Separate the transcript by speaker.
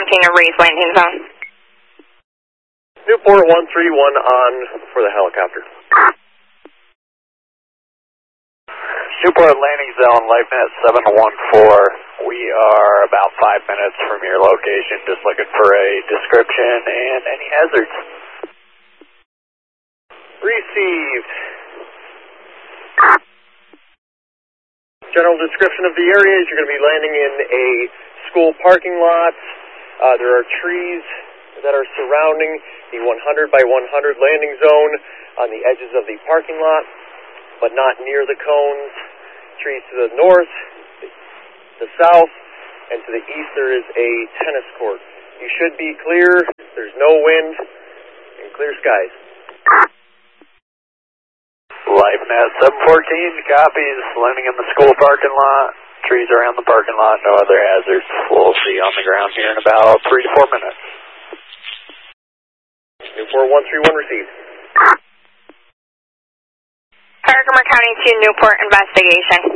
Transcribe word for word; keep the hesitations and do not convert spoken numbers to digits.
Speaker 1: attempting a raised landing zone.
Speaker 2: Newport one three one on for the helicopter.
Speaker 3: Newport landing zone, LifeNet seven one four. We are about five minutes from your location, just looking for a description and any hazards.
Speaker 2: Received. General description of the area is you're going to be landing in a school parking lot. Uh, there are trees that are surrounding the one hundred by one hundred landing zone on the edges of the parking lot, but not near the cones. Trees to the north, the south, and to the east there is a tennis court. You should be clear. There's no wind and clear skies.
Speaker 3: LifeNet seven fourteen copies, landing in the school parking lot. Trees around the parking lot, no other hazards. We'll see you on the ground here in about three to four minutes.
Speaker 2: Newport one three one received.
Speaker 1: Herkimer County to Newport investigation.